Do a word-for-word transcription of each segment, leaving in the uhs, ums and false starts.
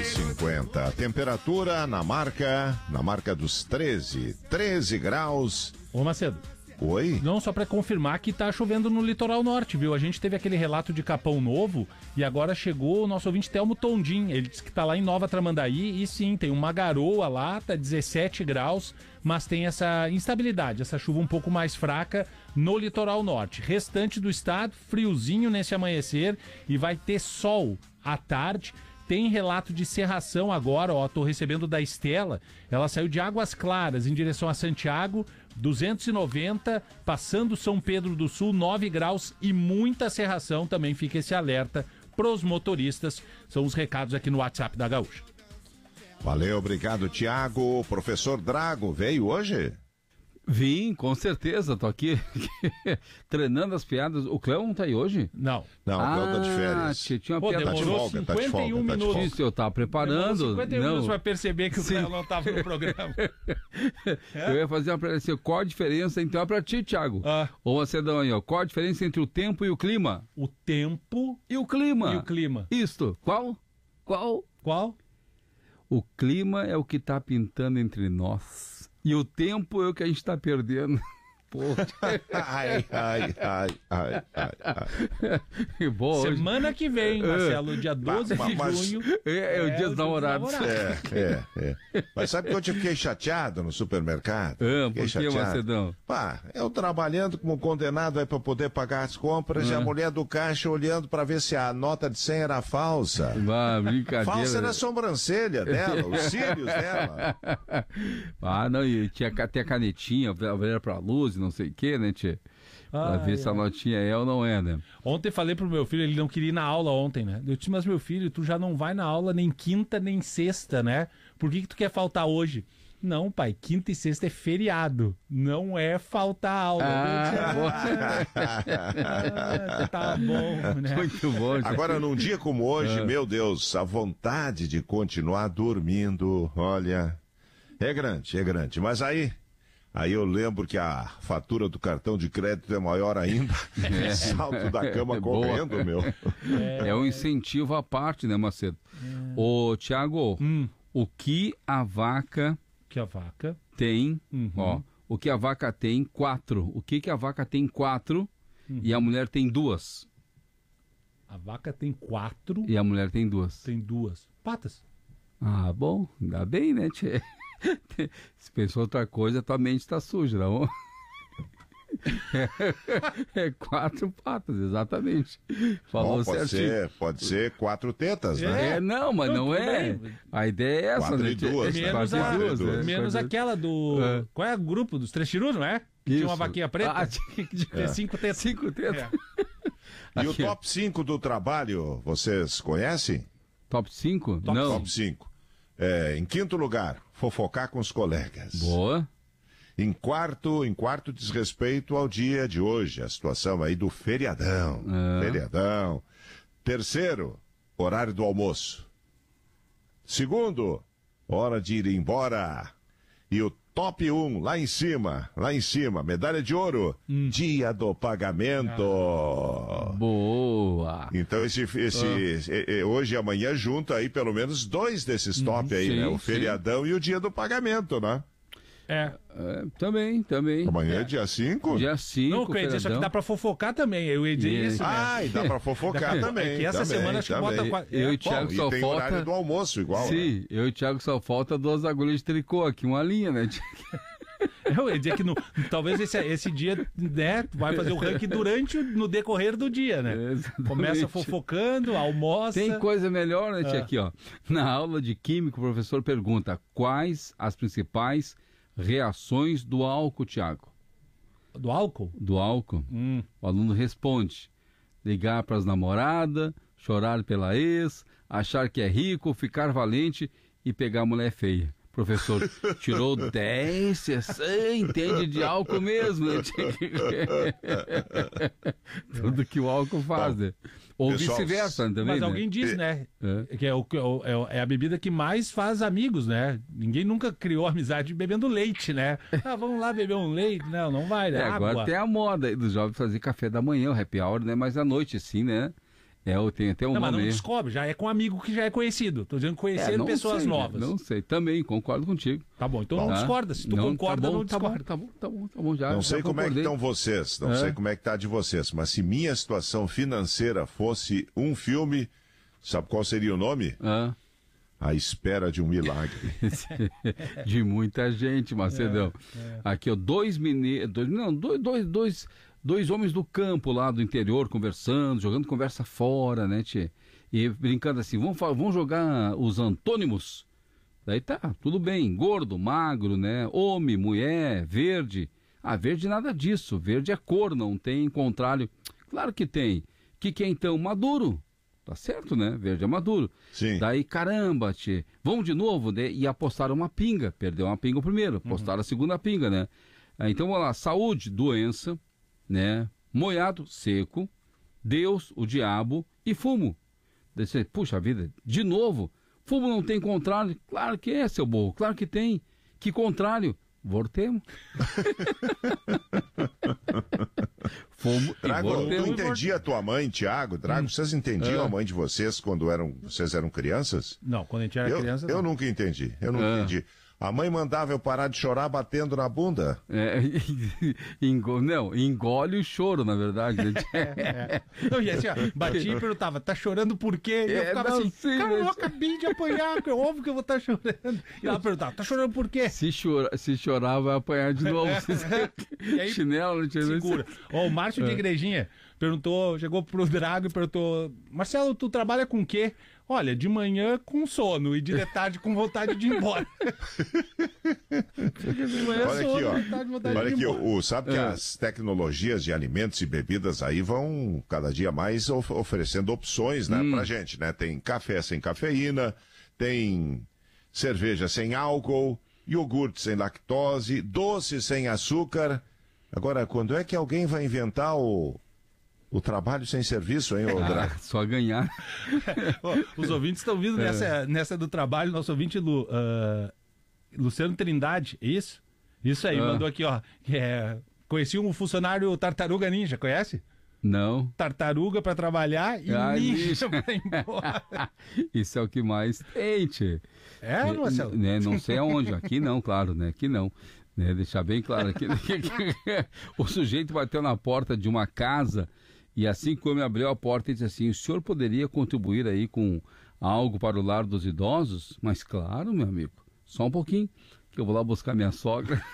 e cinquenta. Temperatura na marca, na marca dos treze. treze graus. Ô, Macedo. Oi? Não, só pra confirmar que tá chovendo no litoral norte, viu? A gente teve aquele relato de Capão Novo e agora chegou o nosso ouvinte Telmo Tondim. Ele disse que tá lá em Nova Tramandaí e sim, tem uma garoa lá, tá dezessete graus, mas tem essa instabilidade, essa chuva um pouco mais fraca no litoral norte. Restante do estado, friozinho nesse amanhecer e vai ter sol à tarde. Tem relato de cerração agora, ó, tô recebendo da Estela, ela saiu de Águas Claras em direção a Santiago, duzentos e noventa, passando São Pedro do Sul, nove graus e muita cerração, também fica esse alerta pros motoristas, são os recados aqui no WhatsApp da Gaúcha. Valeu, obrigado, Tiago. Professor Drago, veio hoje? Vim, com certeza, tô aqui treinando as piadas. O Cléo não tá aí hoje? Não. Não, o Cléo tá de férias. Tinha, tinha uma Pô, piada Tá de demorou folga, tá de cinquenta e um folga, tá de minutos. folga. Isso, eu tava preparando. Demorou cinquenta e um não. minutos pra perceber que o Sim. Cléo não tava no programa. É? Eu ia fazer uma pergunta assim, qual a diferença, então é pra ti, Thiago. Ah. Ou Macedão aí, ó, qual a diferença entre o tempo e o clima? O tempo E o clima? e o clima. Isto, qual? Qual? Qual? O clima é o que tá pintando entre nós. E o tempo é o que a gente tá perdendo. Porra. Ai, ai, ai, ai, ai, ai. Boa, hoje. Semana que vem, Marcelo, dia doze Mas- de mas- junho. É, é o dia dos namorados. É, é, é. Mas sabe que eu te fiquei chateado no supermercado? Ah, Fiquei por que, chateado. Macedão? Pá, eu trabalhando como condenado aí pra poder pagar as compras e a Ah. mulher do caixa olhando pra ver se a nota de cem era falsa. Ah, brincadeira. Falsa era a sobrancelha dela, os cílios dela. Ah, não, e tinha até a canetinha, era pra luz, não sei o que, né, tia? Pra Ai, ver se a ai. notinha é ou não é, né? Ontem falei pro meu filho, ele não queria ir na aula ontem, né? Eu disse, mas meu filho, tu já não vai na aula nem quinta nem sexta, né? Por que que tu quer faltar hoje? Não, pai, quinta e sexta é feriado, não é faltar aula. Ah, Ah, tá bom, né? Muito bom, tia. Agora, num dia como hoje, Ah. meu Deus, a vontade de continuar dormindo, olha, é grande, é grande. Mas aí, aí eu lembro que a fatura do cartão de crédito é maior ainda. É. Salto da cama É boa. correndo, meu. É um incentivo à parte, né, Macedo? Ô, Thiago, Hum, o que a vaca que a vaca. tem, Uhum. ó, o que a vaca tem, quatro. O que que a vaca tem, quatro, Uhum. e a mulher tem duas. A vaca tem quatro, E a mulher tem duas. tem duas patas. Ah, bom, ainda bem, né, tchê? Se pensou outra coisa, tua mente tá suja, não? É quatro patas, exatamente. Falou Bom, pode certinho. ser, pode ser quatro tetas, né? É, não, mas Não, não tudo é. bem. A ideia é essa, Quatro né? e duas, tchê? né? Menos, Quatro e a, duas, né? menos Coisa- aquela do... É. Qual é o grupo? Dos Três Chirus, não é? Que tinha uma Isso. vaquinha preta. Ah, tinha que- Tem cinco tetas. Cinco tetas. É. E o Aqui, ó. top cinco do trabalho, vocês conhecem? Top cinco? Top Não. Top cinco. É, em quinto lugar, fofocar com os colegas. Boa. Em quarto, em quarto diz respeito ao dia de hoje, a situação aí do feriadão. É. Feriadão. Terceiro, horário do almoço. Segundo, hora de ir embora. E o top um, lá em cima, lá em cima, medalha de ouro, Hum. dia do pagamento. Boa. Então esse, esse Ah. e- e- hoje e amanhã junta aí pelo menos dois desses top aí, sim, né? O sim. feriadão e o dia do pagamento, né? É. É, também, também. Amanhã é dia cinco? Dia cinco, Não, eu ia dizer, só que dá pra fofocar também. Eu ia dizer E- isso, né? Ah, e dá pra fofocar também. É que essa também, semana acho que também. bota qua- Eu e o é, Thiago Bom, só e tem falta... horário do almoço igual, né? Sim, eu e o Thiago só falta duas agulhas de tricô aqui, uma linha, né? Eu ia dizer que no- talvez esse, esse dia, né, tu vai fazer o ranking durante, o- no decorrer do dia, né? Exatamente. Começa fofocando, almoça. Tem coisa melhor, né, tia? Ah. Aqui, ó. Na aula de química, o professor pergunta quais as principais reações do álcool, Thiago? Do álcool? Do álcool. Hum. O aluno responde: ligar para as namoradas, chorar pela ex, achar que é rico, ficar valente e pegar a mulher feia. Professor, tirou dez, você entende de álcool mesmo, né? Tudo que o álcool faz, né? Ou Pessoal, vice-versa também, Mas né? alguém diz, né? É. Que é, o, é o- é a bebida que mais faz amigos, né? Ninguém nunca criou amizade bebendo leite, né? Ah, vamos lá beber um leite. Não, não vai, né? É, agora Água. tem a moda aí dos jovens fazer café da manhã, o happy hour, né? Mas à noite, assim, né? É, eu tenho até um não, nome. mas não aí. descobre, já é com amigo que já é conhecido. Tô dizendo É, conhecendo não pessoas sei, né? novas. Não sei, também concordo contigo. Tá bom, então Tá? não discorda. Se tu Não, concorda, tá bom, não tá discorda. bom, tá bom, tá bom, tá bom, já. Não já sei como é que concordei. estão vocês, não É. sei como é que tá de vocês, mas se minha situação financeira fosse um filme, sabe qual seria o nome? Ah. A Espera de um Milagre. De muita gente, Macedão. É, é. Aqui, ó, dois mineiros, dois, não, dois, dois, dois, dois homens do campo lá do interior conversando, jogando conversa fora, né, tchê? E brincando assim, vamos, fa- vamos jogar os antônimos? Daí tá, tudo bem, gordo, magro, né, homem, mulher, verde. Ah, verde nada disso, verde é cor, não tem contrário. Claro que tem. O que, que é então? Maduro. Tá certo, né? Verde é maduro. Sim. Daí, caramba, tchê, vamos de novo, né? E apostaram uma pinga. Perdeu uma pinga o primeiro, apostaram a segunda pinga, né? Ah, então, vamos lá. Saúde, doença, né? Moiado, seco. Deus, o diabo e fumo. Daí você, puxa vida, de novo? Fumo não tem contrário? Claro que é, seu burro, claro que tem. Que contrário? Vortemo. Fumo e Drago, tu vortemo. entendia a tua mãe, Tiago? Drago, vocês entendiam Ah. a mãe de vocês quando eram, vocês eram crianças? Não, quando a gente era Eu, criança. eu não. nunca entendi, eu nunca Ah. entendi. A mãe mandava eu parar de chorar batendo na bunda. É, engo- não, engole o choro, na verdade. Né? É. Não, e assim, ó, batia e perguntava, tá chorando por quê? E eu É, ficava não, assim, sim, cara, eu mas- acabei de apanhar, é óbvio que eu vou estar chorando. E ela perguntava, tá chorando por quê? Se, chora, se chorar, vai apanhar de novo. E aí, Chinelo, não tinha segura. Ó, o Márcio de Igrejinha perguntou, chegou pro Drago e perguntou, Marcelo, tu trabalha com o quê? Olha, de manhã com sono e de tarde com vontade de ir embora. De manhã Olha sono, aqui, ó. de tarde vontade Olha de ir aqui, embora. o, o- sabe que É. as tecnologias de alimentos e bebidas aí vão cada dia mais of- oferecendo opções, né, pra gente, né? Tem café sem cafeína, tem cerveja sem álcool, iogurte sem lactose, doce sem açúcar. Agora, quando é que alguém vai inventar o, o trabalho sem serviço, hein, ô Ah, Draco? só ganhar. Ó, os ouvintes estão vindo É. nessa, nessa do trabalho, nosso ouvinte Lu, ah, Luciano Trindade, isso? Isso aí, Ah. mandou aqui, ó. Que é, conheci um funcionário Tartaruga Ninja, conhece? Não. Tartaruga pra trabalhar e Ah, ninja ninja. pra ir embora. Isso é o que mais tem, tchê. É, Marcelo? Né, não sei aonde, aqui não, claro, né? Aqui não. Né, deixar bem claro aqui. O sujeito bateu na porta de uma casa e assim que o homem abriu a porta ele disse assim, o senhor poderia contribuir aí com algo para o lar dos idosos? Mas claro, meu amigo, só um pouquinho, que eu vou lá buscar minha sogra.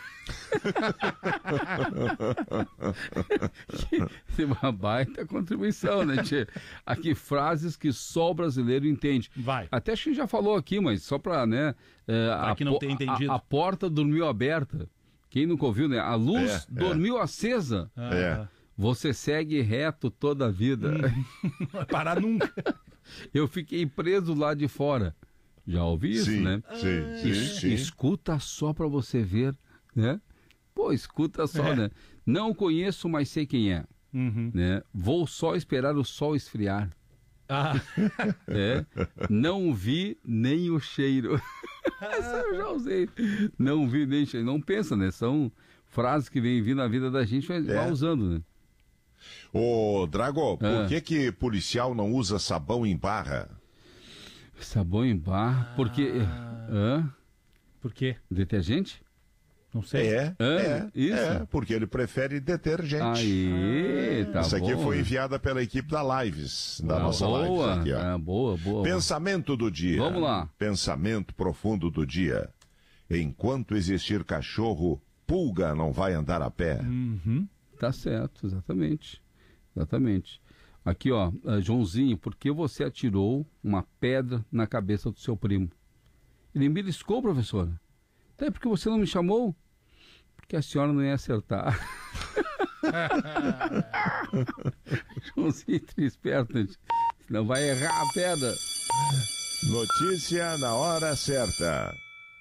Que uma baita contribuição, né, tchê? Aqui frases que só o brasileiro entende. Vai. Até acho que a gente já falou aqui, mas só para, né? é, a, que não po- tenha entendido. a, a porta dormiu aberta. Quem nunca ouviu, né? A luz É, é. dormiu acesa. É. Você segue reto toda a vida. Não vai parar nunca. Eu fiquei preso lá de fora. Já ouvi isso, Sim, né? sim, sim, Es- sim. Escuta só para você ver, né? Pô, escuta só, É. né? Não conheço, mas sei quem é. Uhum. Né? Vou só esperar o sol esfriar. Ah, É, não vi nem o cheiro. Essa eu já usei. Não vi nem o cheiro. Não pensa, né? São frases que vêm vindo na vida da gente, mas É. vai usando, né? Ô, Drago, por Ah. que que policial não usa sabão em barra? Sabão em barra, porque... Hã? por quê? É, Detergente? Não sei. é, É, isso. é, porque ele prefere detergente. Aí, tá Essa aqui bom. foi enviada pela equipe da Lives, da Ah, nossa boa, Lives aqui, ó. ah, boa, boa. Pensamento do dia. Vamos lá. Pensamento profundo do dia. Enquanto existir cachorro, pulga não vai andar a pé. Uhum. Tá certo, exatamente. Exatamente. Aqui, ó, ah, Joãozinho, por que você atirou uma pedra na cabeça do seu primo? Ele me beliscou, professora. Até porque você não me chamou? Porque a senhora não ia acertar. Joãozinho, esperto, gente. Senão vai errar a pedra. Notícia na hora certa.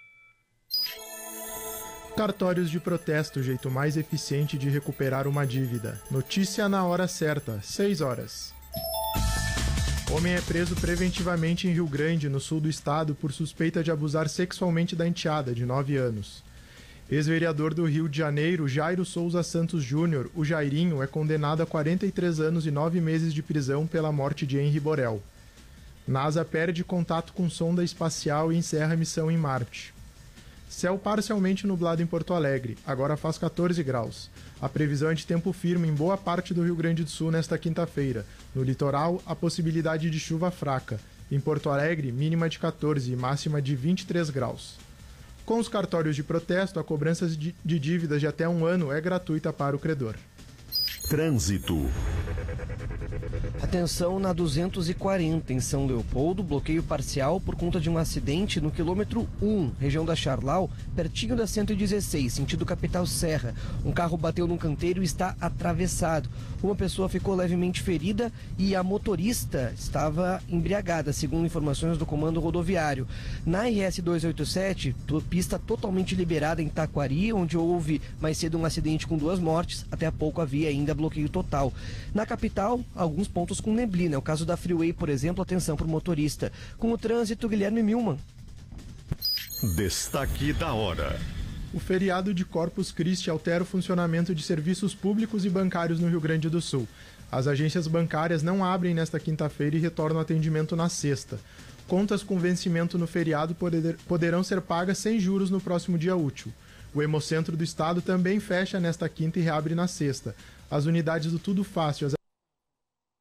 Cartórios de protesto, o jeito mais eficiente de recuperar uma dívida. Notícia na hora certa, seis horas. Homem é preso preventivamente em Rio Grande, no sul do estado, por suspeita de abusar sexualmente da enteada, de nove anos. Ex-vereador do Rio de Janeiro, Jairo Souza Santos Júnior, o Jairinho, é condenado a quarenta e três anos e nove meses de prisão pela morte de Henri Borel. NASA perde contato com sonda espacial e encerra a missão em Marte. Céu parcialmente nublado em Porto Alegre, agora faz quatorze graus. A previsão é de tempo firme em boa parte do Rio Grande do Sul nesta quinta-feira. No litoral, a possibilidade de chuva fraca. Em Porto Alegre, mínima de quatorze e máxima de vinte e três graus. Com os cartórios de protesto, a cobrança de dívidas de até um ano é gratuita para o credor. Trânsito. Atenção na duzentos e quarenta em São Leopoldo, bloqueio parcial por conta de um acidente no quilômetro um, região da Charlau, pertinho da cento e dezesseis, sentido capital Serra. Um carro bateu num canteiro e está atravessado. Uma pessoa ficou levemente ferida e a motorista estava embriagada, segundo informações do comando rodoviário. Na R S duzentos e oitenta e sete, pista totalmente liberada em Taquari, onde houve mais cedo um acidente com duas mortes, até há pouco havia ainda bloqueio total. Na capital, alguns pontos com neblina. É o caso da Freeway, por exemplo, atenção para o motorista. Com o trânsito, Guilherme Milman. Destaque da hora. O feriado de Corpus Christi altera o funcionamento de serviços públicos e bancários no Rio Grande do Sul. As agências bancárias não abrem nesta quinta-feira e retornam atendimento na sexta. Contas com vencimento no feriado poder, poderão ser pagas sem juros no próximo dia útil. O Hemocentro do Estado também fecha nesta quinta e reabre na sexta. As unidades do Tudo Fácil, as